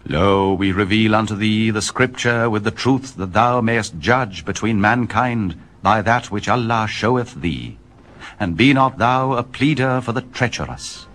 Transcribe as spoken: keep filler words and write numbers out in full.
Lo, we reveal unto thee the Scripture with the truth, that thou mayest judge between mankind by that which Allah showeth thee. And be not thou a pleader for the treacherous.